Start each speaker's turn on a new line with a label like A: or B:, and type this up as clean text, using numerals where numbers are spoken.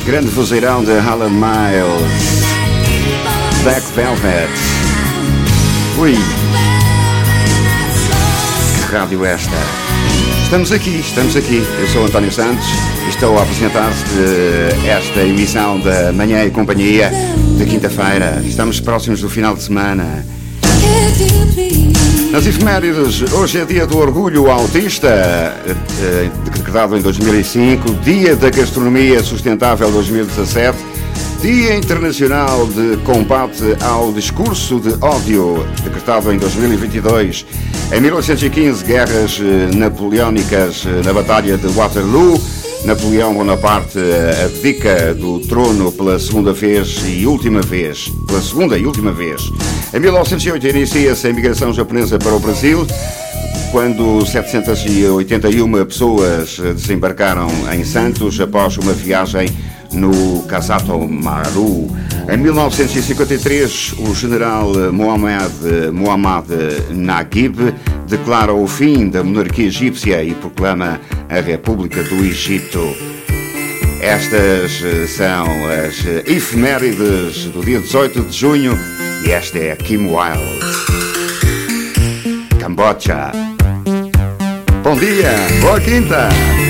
A: Grande vozeirão de Alan Miles, Black Velvet. Ui, que rádio esta? Estamos aqui. Eu sou António Santos e estou a apresentar-te esta emissão da Manhã e Companhia de quinta-feira. Estamos próximos do final de semana. Nas efemérides, hoje é dia do Orgulho Autista, decretado em 2005, Dia da Gastronomia Sustentável 2017, Dia Internacional de Combate ao Discurso de Ódio, decretado em 2022. Em 1815, guerras napoleónicas na Batalha de Waterloo. Napoleão Bonaparte abdica do trono pela segunda e última vez. Em 1908 inicia-se a imigração japonesa para o Brasil, quando 781 pessoas desembarcaram em Santos após uma viagem no Kasato Maru. Em 1953, o general Muhammad Naguib declara o fim da monarquia egípcia e proclama a República do Egito. Estas são as efemérides do dia 18 de junho e esta é a Kim Wilde. Camboja. Bom dia, boa quinta!